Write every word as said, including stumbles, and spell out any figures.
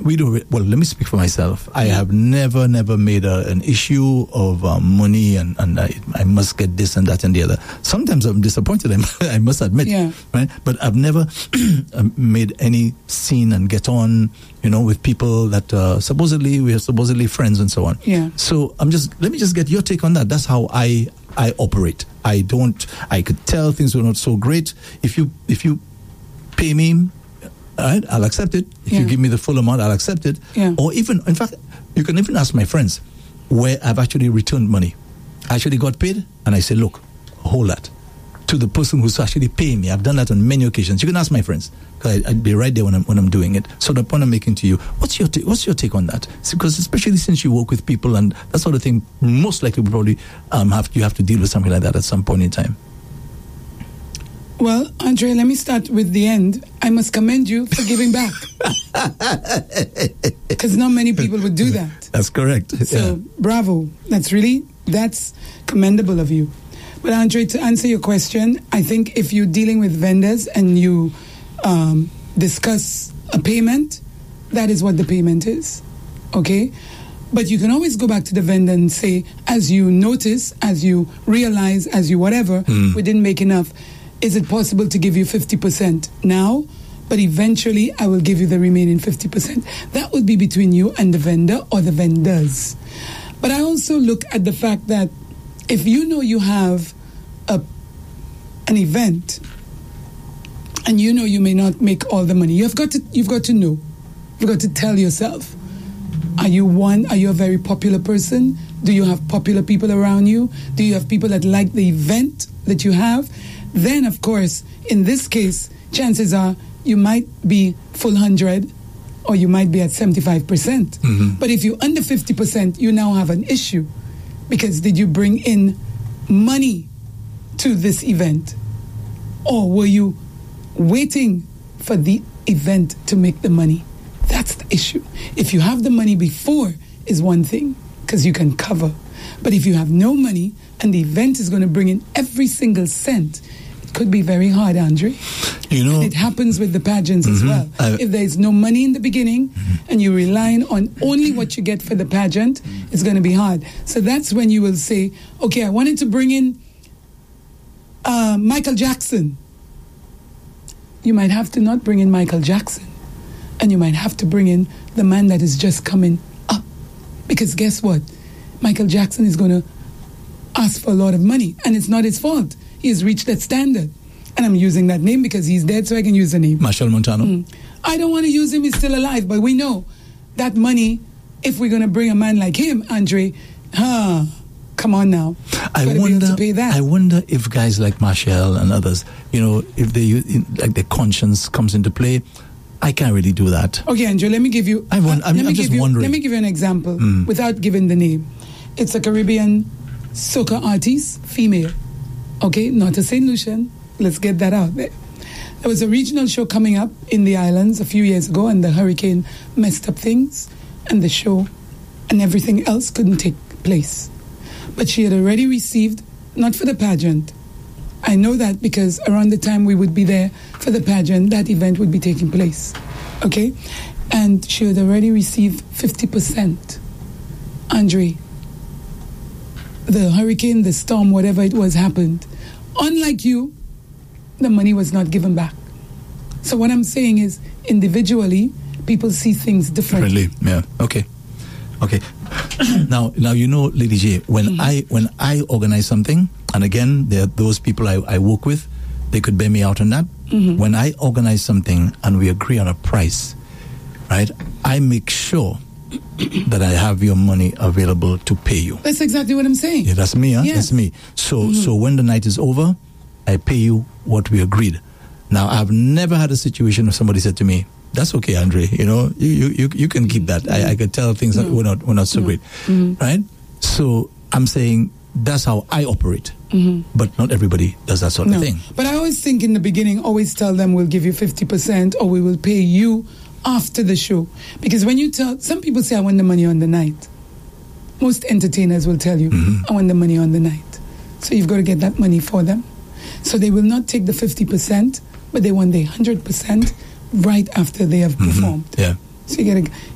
we do. Well, let me speak for myself. I have never, never made a, an issue of um, money and, and I, I must get this and that and the other. Sometimes I'm disappointed, I must admit. Yeah. Right? But I've never made any scene and get on, you know, with people that uh, supposedly, we are supposedly friends and so on. Yeah. So I'm just, let me just get your take on that. That's how I, I operate. I don't, I could tell things were not so great. If you, if you pay me, all right, I'll accept it. If Yeah. you give me the full amount, I'll accept it. Yeah. Or even, in fact, you can even ask my friends where I've actually returned money. I actually got paid, and I say, look, hold that to the person who's actually paying me. I've done that on many occasions. You can ask my friends, because I'd be right there when I'm when I'm doing it. So the point I'm making to you, what's your ta- what's your take on that? Because especially since you work with people and that sort of thing, most likely will probably um, have you have to deal with something like that at some point in time. Well, Andre, let me start with the end. I must commend you for giving back. Because not many people would do that. That's correct. So, Yeah. bravo. That's really, that's commendable of you. But Andre, to answer your question, I think if you're dealing with vendors and you um, discuss a payment, that is what the payment is. Okay? But you can always go back to the vendor and say, as you notice, as you realize, as you whatever, Mm. we didn't make enough. Is it possible to give you fifty percent now? But eventually, I will give you the remaining fifty percent. That would be between you and the vendor or the vendors. But I also look at the fact that if you know you have a an event and you know you may not make all the money, you've got to you've got to know. You've got to tell yourself, are you one, are you a very popular person? Do you have popular people around you? Do you have people that like the event that you have? Then, of course, in this case, chances are you might be full one hundred or you might be at seventy-five percent. Mm-hmm. But if you're under fifty percent, you now have an issue. Because did you bring in money to this event? Or were you waiting for the event to make the money? That's the issue. If you have the money before is one thing, because you can cover. But if you have no money and the event is going to bring in every single cent, it could be very hard, Andre. You know, And it happens with the pageants Mm-hmm. as well. I- If there is no money in the beginning Mm-hmm. and you're relying on only what you get for the pageant, it's going to be hard. So that's when you will say, okay, I wanted to bring in uh, Michael Jackson. You might have to not bring in Michael Jackson. And you might have to bring in the man that is just coming up. Because guess what? Michael Jackson is going to ask for a lot of money. And it's not his fault. He has reached that standard. And I'm using that name because he's dead, so I can use the name. Marshall Montano. Mm. I don't want to use him, he's still alive. But we know that money, if we're going to bring a man like him, Andre, huh, come on now. I Gotta be able wonder. to pay that. I wonder if guys like Marshall and others, you know, if they use- like their conscience comes into play. I can't really do that. Okay, Andrew, let me give you... I won- uh, I'm- let me I'm give just you, wondering. Let me give you an example Mm. without giving the name. It's a Caribbean soca artist, female. Okay, not a Saint Lucian. Let's get that out there. There was a regional show coming up in the islands a few years ago, and the hurricane messed up things, and the show and everything else couldn't take place. But she had already received, not for the pageant. I know that because around the time we would be there for the pageant, that event would be taking place. Okay? And she had already received fifty percent. Andre, the hurricane, the storm, whatever it was, happened. Unlike you, the money was not given back. So what I'm saying is, individually, people see things differently. Friendly, yeah. Okay, okay. now, now you know, Lady J, when Mm-hmm. I when I organize something, and again, there are those people I, I work with, they could bear me out on that. Mm-hmm. When I organize something and we agree on a price, right? I make sure that I have your money available to pay you. That's exactly what I'm saying. Yeah, that's me, huh? Yes. That's me. So, Mm-hmm. so when the night is over, I pay you what we agreed. Now, I've never had a situation where somebody said to me, "That's okay, Andre. You know, you you, you, you can keep that." I, I could tell things that were not were not so great, Mm-hmm. right? So I'm saying that's how I operate, but not everybody does that sort No. of thing. But I always think in the beginning, always tell them we'll give you fifty percent or we will pay you after the show. Because when you tell, some people say I want the money on the night. Most entertainers will tell you, I want the money on the night. So you've got to get that money for them. So they will not take the fifty percent, but they want the one hundred percent right after they have performed. Yeah. So you got to